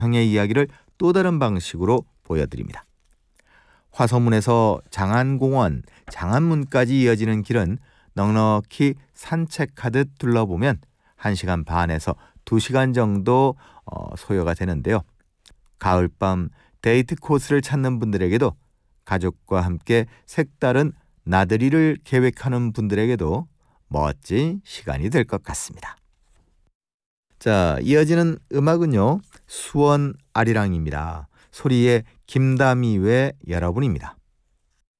형의 이야기를 또 다른 방식으로 보여드립니다. 화서문에서 장안공원, 장안문까지 이어지는 길은 넉넉히 산책하듯 둘러보면 1시간 반에서 2시간 정도 소요가 되는데요. 가을밤 데이트 코스를 찾는 분들에게도, 가족과 함께 색다른 나들이를 계획하는 분들에게도 멋진 시간이 될 것 같습니다. 자, 이어지는 음악은요, 수원 아리랑입니다. 소리의 김다미 외 여러분입니다.